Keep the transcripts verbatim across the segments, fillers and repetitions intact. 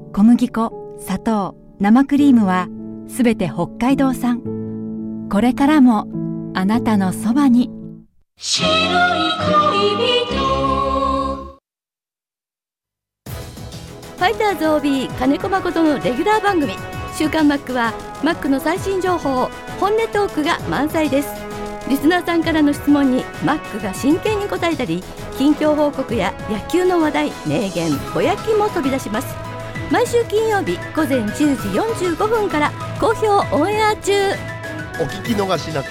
小麦粉、砂糖、生クリームはすべて北海道産。これからもあなたのそばに。白い恋人。 ファイターズ オービー 金子誠のレギュラー番組週刊マックはマックの最新情報、本音トークが満載です。リスナーさんからの質問にマックが真剣に答えたり、近況報告や野球の話題、名言、ぼやきも飛び出します。毎週金曜日午前じゅうじよんじゅうごふんから好評オンエア中。 お聞き逃しなく。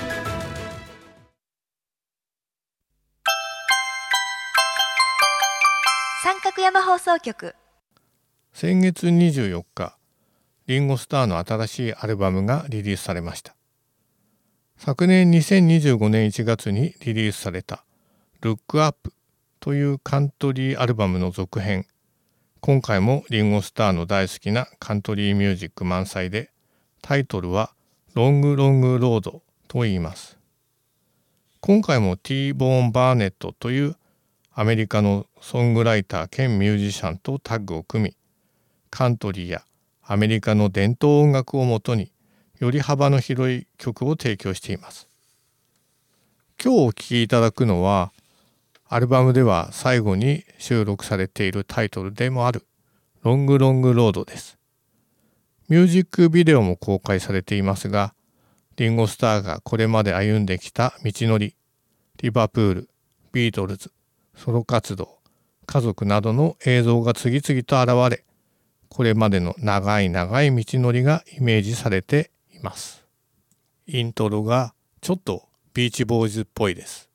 三角山放送局。 先月にじゅうよっか、リンゴスターの新しいアルバムがリリースされました。昨年にせんにじゅうごねんいちがつにリリースされたルックアップというカントリーアルバムの続編。今回もリンゴスターの大好きなカントリーミュージック満載で、タイトルはロングロングロードと言います。今回も T ボーン・バーネットというアメリカのソングライター兼ミュージシャンとタッグを組み、カントリーやアメリカの伝統音楽をもとにより幅の広い曲を提供しています。今日お聴きいただくのは、アルバムでは最後に収録されているタイトルでもあるロングロングロードです。ミュージックビデオも公開されていますが、リンゴスターがこれまで歩んできた道のり、リバプール、ビートルズ、ソロ活動、家族などの映像が次々と現れ、これまでの長い長い道のりがイメージされています。イントロがちょっとビーチボーイズっぽいです。